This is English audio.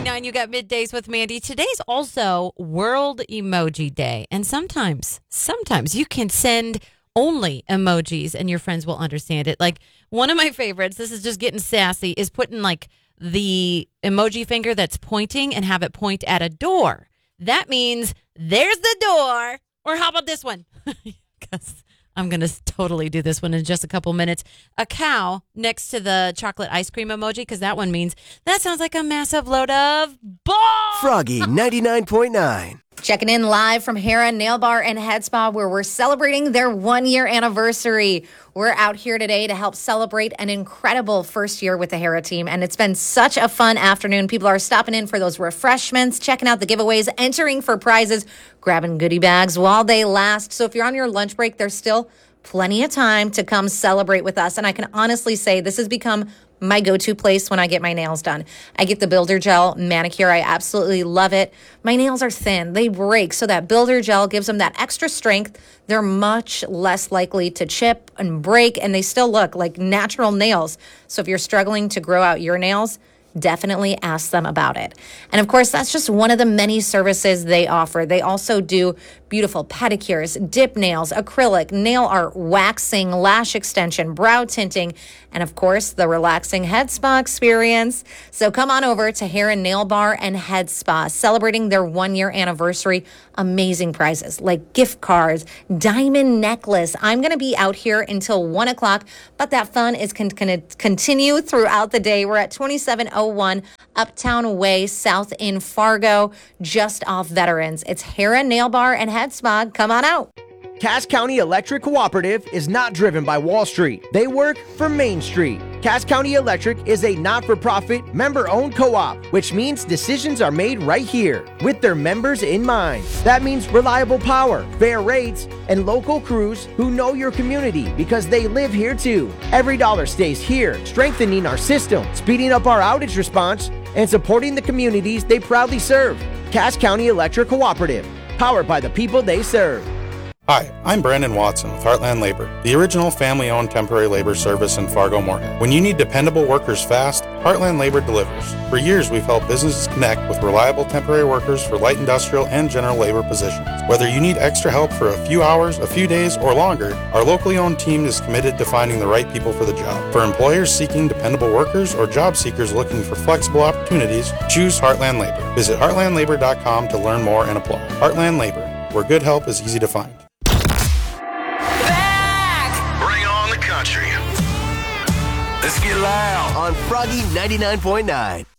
99, you got Middays with Mandy. Today's also World Emoji Day. And sometimes you can send only emojis and your friends will understand it. Like one of my favorites, this is just getting sassy, is putting like the emoji finger that's pointing and have it point at a door. That means there's the door. Or how about this one? Because I'm going to totally do this one in just a couple minutes. A cow next to the chocolate ice cream emoji, because that one means that sounds like a massive load of balls. Froggy 99.9. Checking in live from Hera Nail Bar and Head Spa, where we're celebrating their 1-year anniversary. We're out here today to help celebrate an incredible first year with the Hera team, and it's been such a fun afternoon. People are stopping in for those refreshments, checking out the giveaways, entering for prizes, grabbing goodie bags while they last. So if you're on your lunch break, there's still plenty of time to come celebrate with us. And I can honestly say this has become my go-to place when I get my nails done. I get the Builder Gel manicure. I absolutely love it. My nails are thin. They break. So that Builder Gel gives them that extra strength. They're much less likely to chip and break, and they still look like natural nails. So if you're struggling to grow out your nails, definitely ask them about it. And of course, that's just one of the many services they offer. They also do beautiful pedicures, dip nails, acrylic, nail art, waxing, lash extension, brow tinting, and of course, the relaxing head spa experience. So come on over to Hera Nail Bar and Head Spa, celebrating their 1-year anniversary. Amazing prizes like gift cards, diamond necklace. I'm going to be out here until 1 o'clock, but that fun is going to continue throughout the day. We're at 2701 Uptown Way, South in Fargo, just off Veterans. It's Hera Nail Bar and Head Spa. Come on out. Cass County Electric Cooperative is not driven by Wall Street. They work for Main Street. Cass County Electric is a not-for-profit, member-owned co-op, which means decisions are made right here with their members in mind. That means reliable power, fair rates, and local crews who know your community because they live here too. Every dollar stays here, strengthening our system, speeding up our outage response, and supporting the communities they proudly serve. Cass County Electric Cooperative, powered by the people they serve. Hi, I'm Brandon Watson with Heartland Labor, the original family-owned temporary labor service in Fargo-Moorhead. When you need dependable workers fast, Heartland Labor delivers. For years, we've helped businesses connect with reliable temporary workers for light industrial and general labor positions. Whether you need extra help for a few hours, a few days, or longer, our locally owned team is committed to finding the right people for the job. For employers seeking dependable workers or job seekers looking for flexible opportunities, choose Heartland Labor. Visit heartlandlabor.com to learn more and apply. Heartland Labor, where good help is easy to find. Let's get loud On Froggy 99.9.